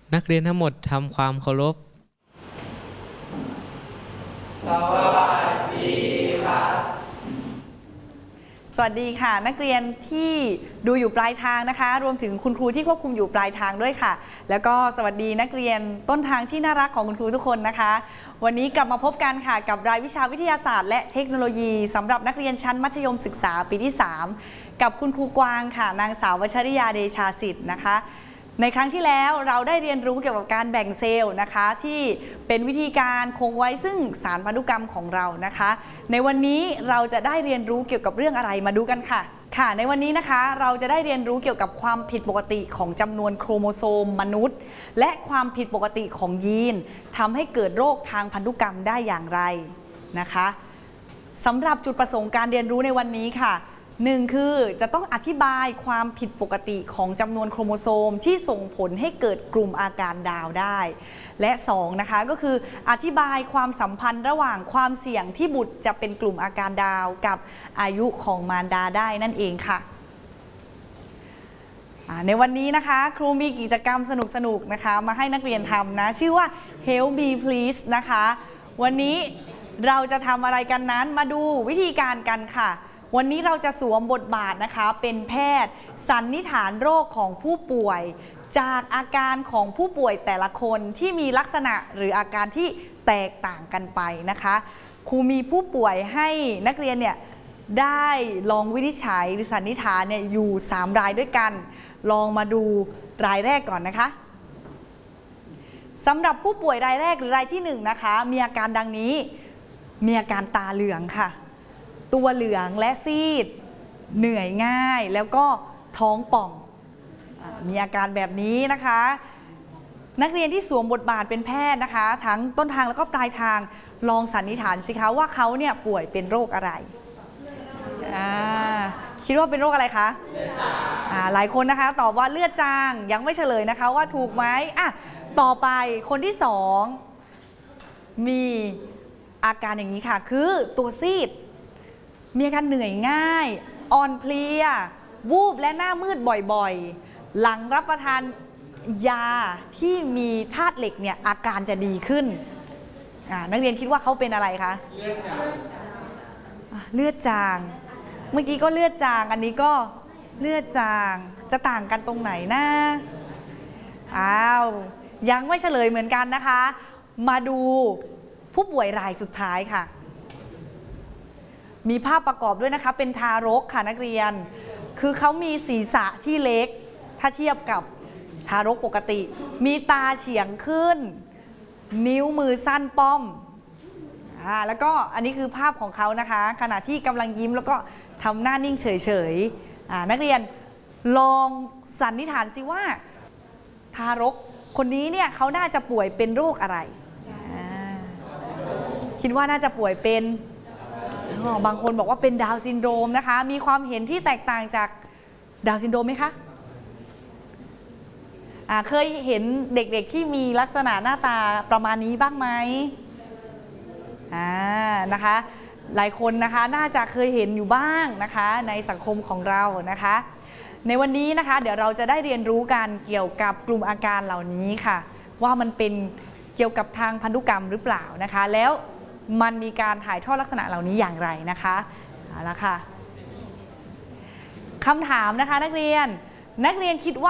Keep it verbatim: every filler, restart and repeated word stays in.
นักเรียนทั้งหมดทำความเคารพสวัสดีค่ะสวัสดีค่ะนักเรียนที่ดูอยู่ปลายทางนะคะรวมถึงคุณครูที่ควบคุมอยู่ปลายทางด้วยค่ะแล้วก็สวัสดีนักเรียนต้นทางที่น่ารักของคุณครูทุกคนนะคะวันนี้กลับมาพบกันค่ะกับรายวิชาวิทยาศาสตร์และเทคโนโลยีสำหรับนักเรียนชั้นมัธยมศึกษาปีที่สามกับคุณครูกวางค่ะนางสาววชริยาเดชาสิทธิ์นะคะในครั้งที่แล้วเราได้เรียนรู้เกี่ยวกับการแบ่งเซลล์นะคะที่เป็นวิธีการคงไว้ซึ่งสารพันธุกรรมของเรานะคะในวันนี้เราจะได้เรียนรู้เกี่ยวกับเรื่องอะไรมาดูกันค่ะค่ะในวันนี้นะคะเราจะได้เรียนรู้เกี่ยวกับความผิดปกติของจำนวนโครโมโซมมนุษย์และความผิดปกติของยีนทำให้เกิดโรคทางพันธุกรรมได้อย่างไรนะคะสำหรับจุดประสงค์การเรียนรู้ในวันนี้ค่ะหนึ่งคือจะต้องอธิบายความผิดปกติของจำนวนโครโมโซมที่ส่งผลให้เกิดกลุ่มอาการดาวได้และสองนะคะก็คืออธิบายความสัมพันธ์ระหว่างความเสี่ยงที่บุตรจะเป็นกลุ่มอาการดาวกับอายุของมารดาได้นั่นเองค่ะในวันนี้นะคะครูมีกิจกรรมสนุกๆนะคะมาให้นักเรียนทำนะชื่อว่า Help Me Please นะคะวันนี้เราจะทำอะไรกันนั้นมาดูวิธีการกันค่ะวันนี้เราจะสวมบทบาทนะคะเป็นแพทย์สันนิษฐานโรคของผู้ป่วยจากอาการของผู้ป่วยแต่ละคนที่มีลักษณะหรืออาการที่แตกต่างกันไปนะคะครูมีผู้ป่วยให้นักเรียนเนี่ยได้ลองวินิจฉัยหรือสันนิษฐานเนี่ยอยู่สามรายด้วยกันลองมาดูรายแรกก่อนนะคะสำหรับผู้ป่วยรายแรกหรือรายที่หนึ่งนะคะมีอาการดังนี้มีอาการตาเหลืองค่ะตัวเหลืองและซีดเหนื่อยง่ายแล้วก็ท้องป่องมีอาการแบบนี้นะคะนักเรียนที่สวมบทบาทเป็นแพทย์นะคะทั้งต้นทางแล้วก็ปลายทางลองสันนิษฐานสิคะว่าเขาเนี่ยป่วยเป็นโรคอะไรคิดว่าเป็นโรคอะไรคะหลายคนนะคะตอบว่าเลือดจางยังไม่เฉลยนะคะว่าถูกไหมอ่ะต่อไปคนที่สองมีอาการอย่างนี้ค่ะคือตัวซีดมีอาการเหนื่อยง่ายอ่อนเพลียวูบและหน้ามืดบ่อยๆหลังรับประทานยาที่มีธาตุเหล็กเนี่ยอาการจะดีขึ้นนักเรียนคิดว่าเขาเป็นอะไรคะเลือดจางเลือดจางเมื่อกี้ก็เลือดจางอันนี้ก็เลือดจางจะต่างกันตรงไหนนะอ้าวยังไม่เฉลยเหมือนกันนะคะมาดูผู้ป่วยรายสุดท้ายค่ะมีภาพประกอบด้วยนะคะเป็นทารกค่ะนักเรียนคือเขามีศีรษะที่เล็กถ้าเทียบกับทารกปกติมีตาเฉียงขึ้นนิ้วมือสั้นป้อมอ่าแล้วก็อันนี้คือภาพของเขานะคะขณะที่กำลังยิ้มแล้วก็ทำหน้านิ่งเฉยๆอ่านักเรียนลองสันนิษฐานสิว่าทารกคนนี้เนี่ยเขาน่าจะป่วยเป็นโรคอะไรคิดว่าน่าจะป่วยเป็นบางคนบอกว่าเป็นดาวน์ซินโดรมนะคะมีความเห็นที่แตกต่างจากดาวน์ซินโดรมไหมคะเคยเห็นเด็กๆที่มีลักษณะหน้าตาประมาณนี้บ้างไหมนะคะหลายคนนะคะน่าจะเคยเห็นอยู่บ้างนะคะในสังคมของเรานะคะในวันนี้นะคะเดี๋ยวเราจะได้เรียนรู้กันเกี่ยวกับกลุ่มอาการเหล่านี้ค่ะว่ามันเป็นเกี่ยวกับทางพันธุกรรมหรือเปล่านะคะแล้วมันมีการถ่ายทอดลักษณะเหล่านี้อย่างไรนะคะเอาละค่ะคำถามนะคะนักเรียนนักเรียนคิดว่า